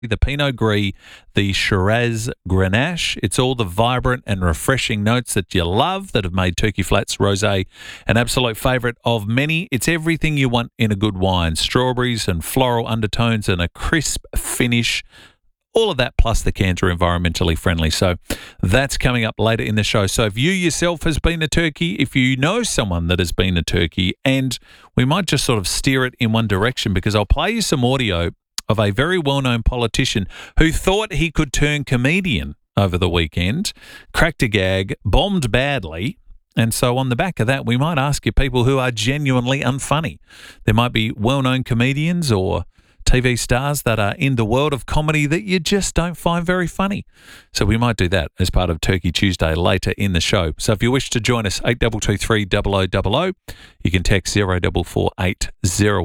the Pinot Gris, the Shiraz Grenache. It's all the vibrant and refreshing notes that you love that have made Turkey Flats Rosé an absolute favourite of many. It's everything you want in a good wine. Strawberries and floral undertones and a crisp finish. All of that plus the cans are environmentally friendly. So that's coming up later in the show. So if you yourself has been to Turkey, if you know someone that has been to Turkey, and we might just sort of steer it in one direction, because I'll play you some audio of a very well-known politician who thought he could turn comedian over the weekend, cracked a gag, bombed badly. And so on the back of that, we might ask you people who are genuinely unfunny. There might be well-known comedians or TV stars that are in the world of comedy that you just don't find very funny. So we might do that as part of Turkey Tuesday later in the show. So if you wish to join us, 8223 0000, you can text 0448 08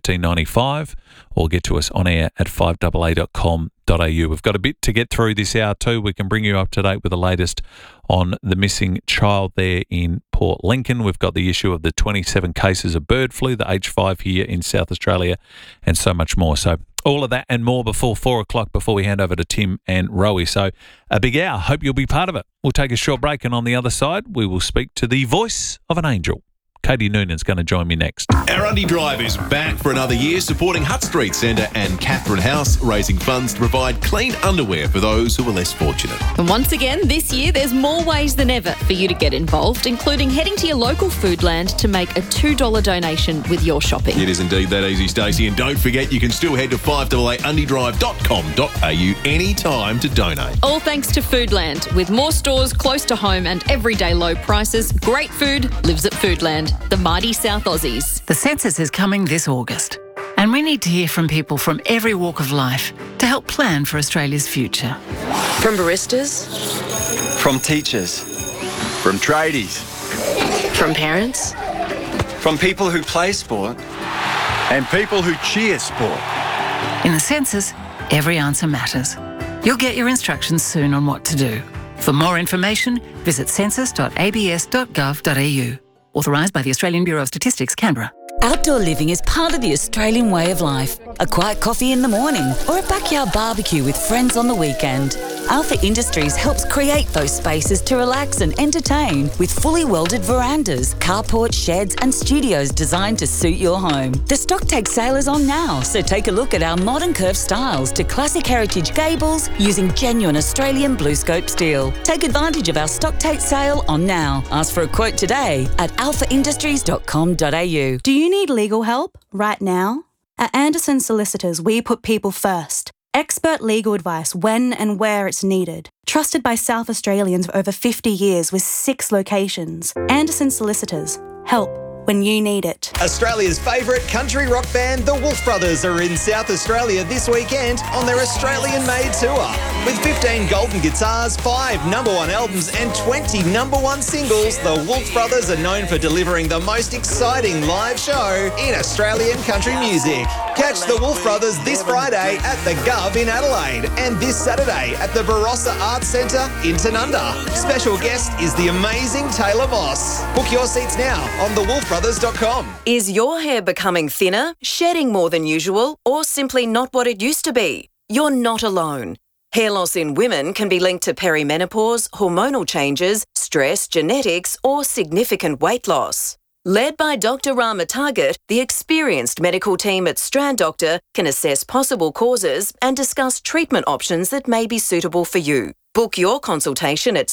1395 or get to us on air at 5AA.com.au. We've got a bit to get through this hour too. We can bring you up to date with the latest on the missing child there in Port Lincoln. We've got the issue of the 27 cases of bird flu, the H5 here in South Australia, and so much more. So all of that and more before 4 o'clock, before we hand over to Tim and Rowie. So a big hour. Hope you'll be part of it. We'll take a short break, and on the other side, we will speak to the voice of an angel. Katie Noonan's going to join me next. Our Undy Drive is back for another year, supporting Hutt Street Centre and Catherine House, raising funds to provide clean underwear for those who are less fortunate. And once again, this year, there's more ways than ever for you to get involved, including heading to your local Foodland to make a $2 donation with your shopping. It is indeed that easy, Stacey. And don't forget, you can still head to 5AA.undydrive.com.au anytime to donate. All thanks to Foodland. With more stores close to home and everyday low prices, great food lives at Foodland. The mighty South Aussies. The census is coming this August, and we need to hear from people from every walk of life to help plan for Australia's future. From baristas, from teachers, from tradies, from parents, from people who play sport, and people who cheer sport. In the census, every answer matters. You'll get your instructions soon on what to do. For more information, visit census.abs.gov.au. Authorised by the Australian Bureau of Statistics, Canberra. Outdoor living is part of the Australian way of life. A quiet coffee in the morning or a backyard barbecue with friends on the weekend. Alpha Industries helps create those spaces to relax and entertain with fully welded verandas, carports, sheds and studios designed to suit your home. The stock take sale is on now, so take a look at our modern curved styles to classic heritage gables using genuine Australian BlueScope steel. Take advantage of our stock take sale on now. Ask for a quote today at alphaindustries.com.au. Do you need legal help right now? At Anderson Solicitors, we put people first. Expert legal advice when and where it's needed. Trusted by South Australians for over 50 years with 6 locations. Anderson Solicitors. Help when you need it. Australia's favourite country rock band, the Wolf Brothers, are in South Australia this weekend on their Australian-made tour. With 15 golden guitars, 5 #1 albums and 20 #1 singles, the Wolf Brothers are known for delivering the most exciting live show in Australian country music. Catch the Wolf Brothers this Friday at the Gov in Adelaide and this Saturday at the Barossa Arts Centre in Tanunda. Special guest is the amazing Taylor Moss. Book your seats now on thewolfbrothers.com. Is your hair becoming thinner, shedding more than usual, or simply not what it used to be? You're not alone. Hair loss in women can be linked to perimenopause, hormonal changes, stress, genetics, or significant weight loss. Led by Dr. Rama Target, the experienced medical team at Strand Doctor can assess possible causes and discuss treatment options that may be suitable for you. Book your consultation at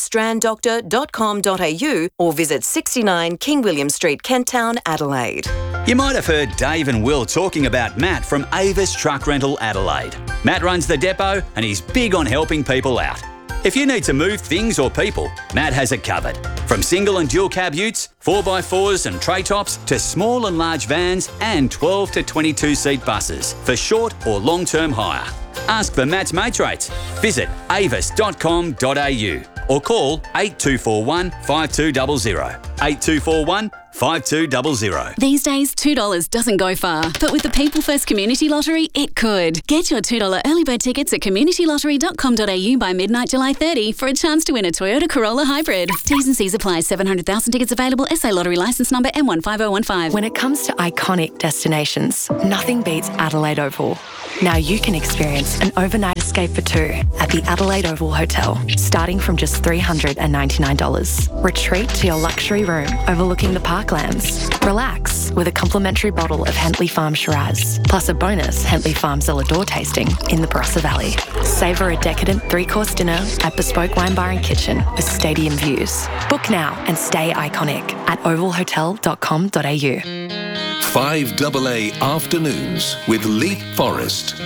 stranddoctor.com.au or visit 69 King William Street, Kent Town, Adelaide. You might have heard Dave and Will talking about Matt from Avis Truck Rental Adelaide. Matt runs the depot and he's big on helping people out. If you need to move things or people, Matt has it covered. From single and dual cab utes, 4x4s and tray tops, to small and large vans and 12 to 22 seat buses for short or long-term hire. Ask for Matt's mates rates. Visit avis.com.au or call 8241 5200. 8241 5200. These days, $2 doesn't go far, but with the People First Community Lottery, it could. Get your $2 early bird tickets at communitylottery.com.au by midnight July 30 for a chance to win a Toyota Corolla Hybrid. T's and C's apply. 700,000 tickets available. SA Lottery licence number M15015. When it comes to iconic destinations, nothing beats Adelaide Oval. Now you can experience an overnight escape for two at the Adelaide Oval Hotel, starting from just $399. Retreat to your luxury room overlooking the parklands. Relax with a complimentary bottle of Hentley Farm Shiraz, plus a bonus Hentley Farm Cellar Door tasting in the Barossa Valley. Savour a decadent three-course dinner at Bespoke Wine Bar and Kitchen with stadium views. Book now and stay iconic at ovalhotel.com.au. 5AA Afternoons with Leith Forrest.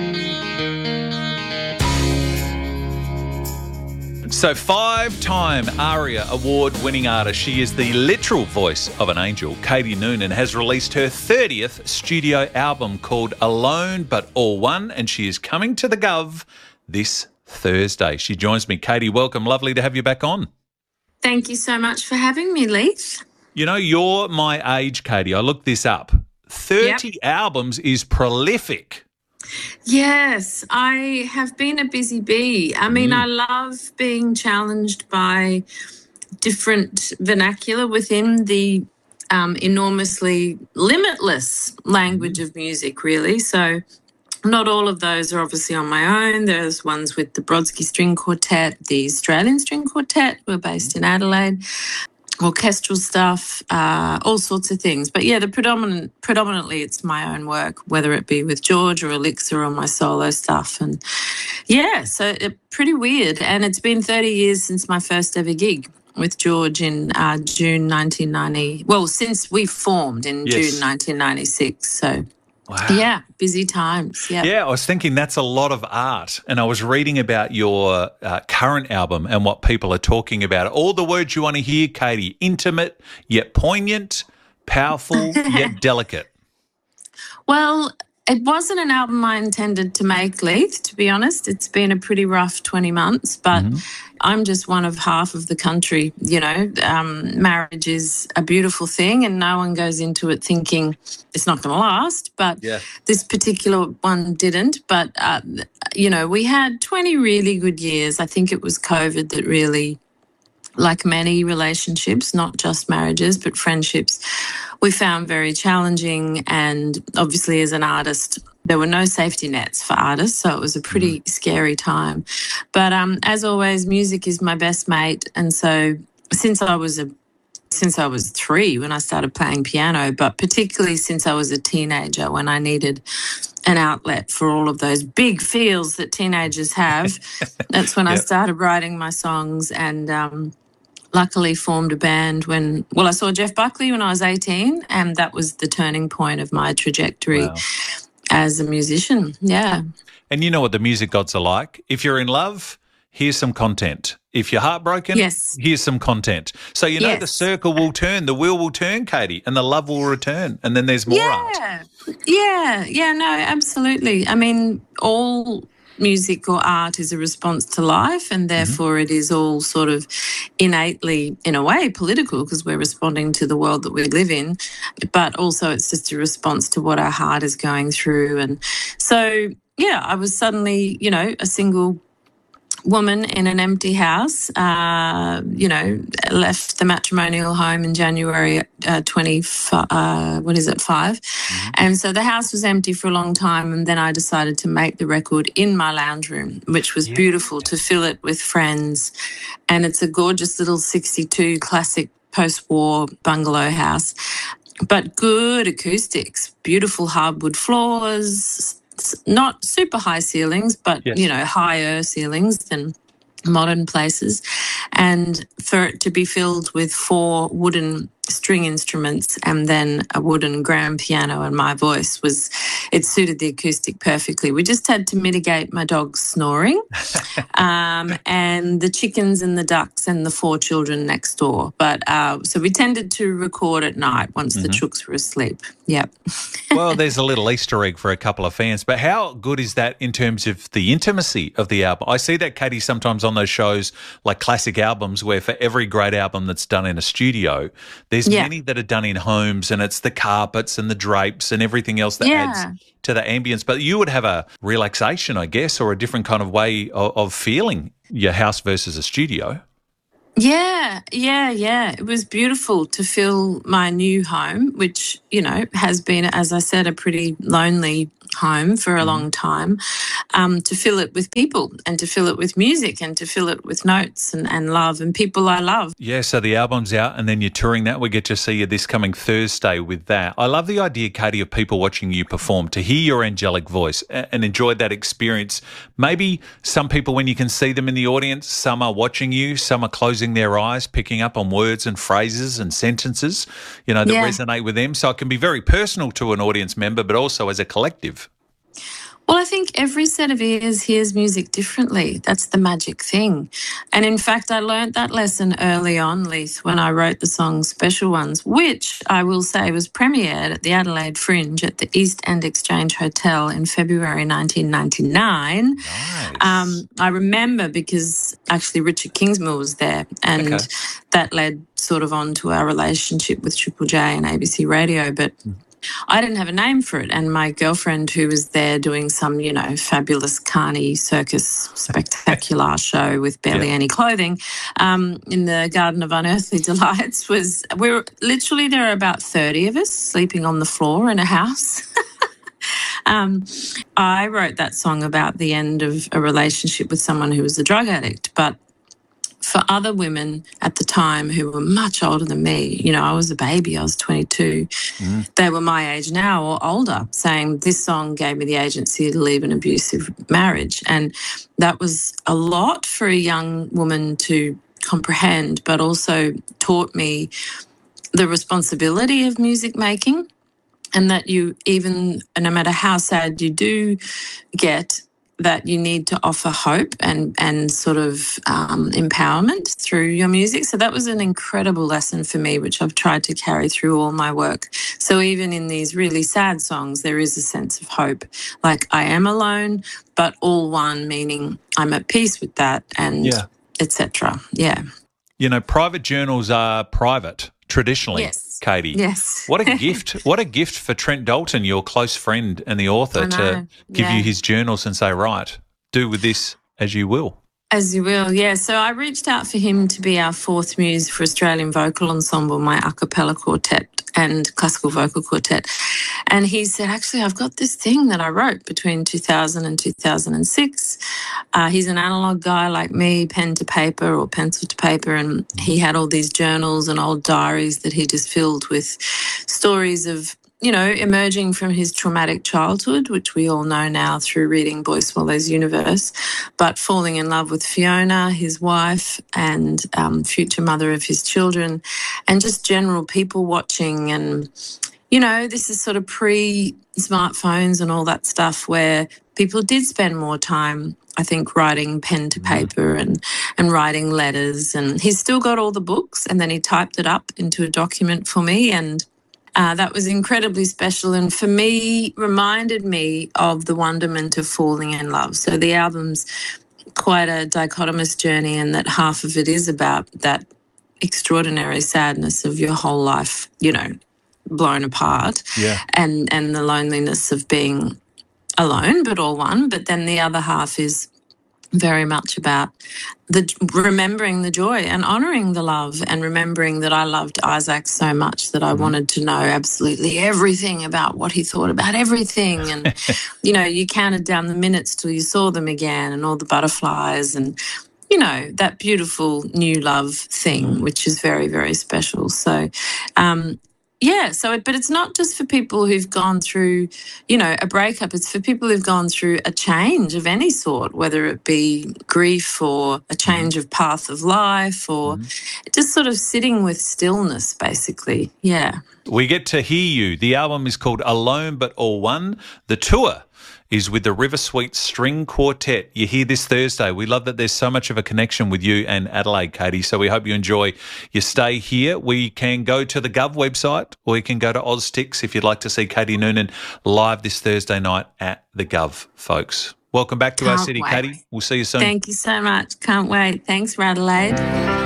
So 5-time ARIA award-winning artist. She is the literal voice of an angel. Katie Noonan has released her 30th studio album called Alone But All One, and she is coming to the Gov this Thursday. She joins me. Katie, welcome. Lovely to have you back on. Thank you so much for having me, Leith. You know, you're my age, Katie. I looked this up. 30 albums is prolific. Yes, I have been a busy bee. I mean, I love being challenged by different vernacular within the enormously limitless language of music, really. So not all of those are obviously on my own. There's ones with the Brodsky String Quartet, the Australian String Quartet, who are based in Adelaide. Orchestral stuff, all sorts of things. But yeah, predominantly it's my own work, whether it be with George or Elixir or my solo stuff. And yeah, so pretty weird. And it's been 30 years since my first ever gig with George in June 1990. Well, since we formed in June 1996. So wow. Yeah, busy times. Yeah, I was thinking that's a lot of art. And I was reading about your current album and what people are talking about. All the words you want to hear, Katie. Intimate, yet poignant, powerful, yet delicate. Well, it wasn't an album I intended to make, Leith, to be honest. It's been a pretty rough 20 months, but I'm just one of half of the country, you know. Marriage is a beautiful thing and no one goes into it thinking it's not going to last, but this particular one didn't. But, you know, we had 20 really good years. I think it was COVID that really, like many relationships, not just marriages, but friendships, we found very challenging. And obviously as an artist, there were no safety nets for artists, so it was a pretty scary time. But as always, music is my best mate. And so since I was 3 when I started playing piano, but particularly since I was a teenager when I needed an outlet for all of those big feels that teenagers have, that's when I started writing my songs and luckily formed a band when, I saw Jeff Buckley when I was 18 and that was the turning point of my trajectory as a musician. Yeah. And you know what the music gods are like. If you're in love, here's some content. If you're heartbroken, here's some content. So you know the circle will turn, the wheel will turn, Katie, and the love will return, and then there's more art. Yeah, no, absolutely. I mean, all music or art is a response to life and therefore it is all sort of innately, in a way, political because we're responding to the world that we live in, but also it's just a response to what our heart is going through. And so, yeah, I was suddenly, you know, a single woman in an empty house, you know, left the matrimonial home in January 5. And so the house was empty for a long time and then I decided to make the record in my lounge room, which was beautiful, to fill it with friends. And it's a gorgeous little 62 classic post-war bungalow house, but good acoustics, beautiful hardwood floors, not super high ceilings, but, you know, higher ceilings than modern places. And for it to be filled with 4 wooden string instruments and then a wooden grand piano and my voice it suited the acoustic perfectly. We just had to mitigate my dog's snoring and the chickens and the ducks and the 4 children next door. But so we tended to record at night once the chooks were asleep. Yep. Well, there's a little Easter egg for a couple of fans, but how good is that in terms of the intimacy of the album? I see that, Katie, sometimes on those shows like Classic albums where for every great album that's done in a studio, there's many that are done in homes, and it's the carpets and the drapes and everything else that adds to the ambience. But you would have a relaxation, I guess, or a different kind of way of feeling your house versus a studio. Yeah. It was beautiful to fill my new home, which, you know, has been, as I said, a pretty lonely home for a long time, to fill it with people and to fill it with music and to fill it with notes and love and people I love. Yeah, so the album's out and then you're touring that. We get to see you this coming Thursday with that. I love the idea, Katie, of people watching you perform, to hear your angelic voice and enjoy that experience. Maybe some people, when you can see them in the audience, some are watching you, some are closing their eyes, picking up on words and phrases and sentences, you know, that resonate with them. So it can be very personal to an audience member, but also as a collective. Well, I think every set of ears hears music differently. That's the magic thing. And in fact, I learnt that lesson early on, Leith, when I wrote the song Special Ones, which I will say was premiered at the Adelaide Fringe at the East End Exchange Hotel in February 1999. Nice. I remember because actually Richard Kingsmill was there, and that led sort of on to our relationship with Triple J and ABC Radio. But I didn't have a name for it, and my girlfriend, who was there doing some, you know, fabulous carny circus spectacular show with barely any clothing in the Garden of Unearthly Delights, there are about 30 of us sleeping on the floor in a house. I wrote that song about the end of a relationship with someone who was a drug addict, but for other women at the time who were much older than me, you know, I was a baby, I was 22, they were my age now or older, saying this song gave me the agency to leave an abusive marriage. And that was a lot for a young woman to comprehend, but also taught me the responsibility of music making, and that you, even no matter how sad you do get, that you need to offer hope and sort of empowerment through your music. So that was an incredible lesson for me, which I've tried to carry through all my work. So even in these really sad songs, there is a sense of hope. Like, I am alone, but all one, meaning I'm at peace with that, and etc. Yeah. You know, private journals are private traditionally. Katie. Yes. What a gift. What a gift for Trent Dalton, your close friend and the author, to give you his journals and say, right, do with this as you will. As you will, yeah. So I reached out for him to be our fourth muse for Australian Vocal Ensemble, my a cappella quartet and classical vocal quartet. And he said, actually, I've got this thing that I wrote between 2000 and 2006. He's an analogue guy like me, pen to paper or pencil to paper, and he had all these journals and old diaries that he just filled with stories of, you know, emerging from his traumatic childhood, which we all know now through reading Boy Swallow's Universe, but falling in love with Fiona, his wife, and future mother of his children, and just general people watching. And, you know, this is sort of pre-smartphones and all that stuff, where people did spend more time, I think, writing pen to paper and writing letters. And he's still got all the books, and then he typed it up into a document for me, and that was incredibly special, and for me, reminded me of the wonderment of falling in love. So the album's quite a dichotomous journey, and that half of it is about that extraordinary sadness of your whole life, you know, blown apart, and the loneliness of being alone but all one. But then the other half is very much about remembering the joy and honouring the love, and remembering that I loved Isaac so much that I wanted to know absolutely everything about what he thought about everything. And, you know, you counted down the minutes till you saw them again, and all the butterflies, and, you know, that beautiful new love thing, which is very, very special. So, but it's not just for people who've gone through, you know, a breakup. It's for people who've gone through a change of any sort, whether it be grief or a change of path of life, or just sort of sitting with stillness, basically. Yeah. We get to hear you. The album is called Alone But All One. The tour is with the River Sweet String Quartet. You hear this Thursday. We love that there's so much of a connection with you and Adelaide, Katie, so we hope you enjoy your stay here. We can go to the Gov website, or you can go to Oztix if you'd like to see Katie Noonan live this Thursday night at the Gov, folks. Welcome back to our Can't city, wait. Katie. We'll see you soon. Thank you so much. Can't wait. Thanks, Adelaide.